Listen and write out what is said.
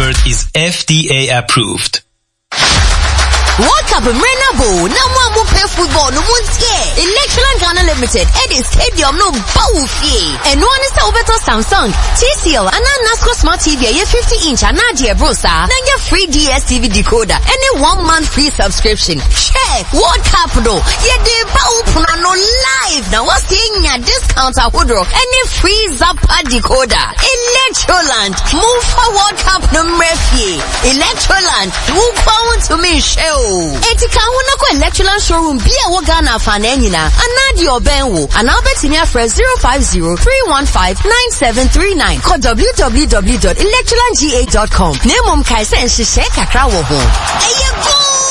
yogurt is FDA approved. World Cup Renabo, no more play football, no one scare. Electron Ghana Limited, Eddie Stadium, no boufie. And one is over to Samsung, TCL, and a NASCO Smart TV, a 50-inch, and Nadia Brosa. Then get free DSTV decoder, and a 1 month free subscription. Check World Cup though. Yeah, they bow no live. Now what's the discount at Woodrow? And a free Zappa decoder. Electroland, move for World Cup no Murphy. Electroland, move on to me show. Etika wona ko Electroland showroom bia wo Ghana fananyina anadi obenwo anabeti me afre 050-315-9739 call www.electrolandga.com. Nemom kai se nhye kakra wo ho. Eye go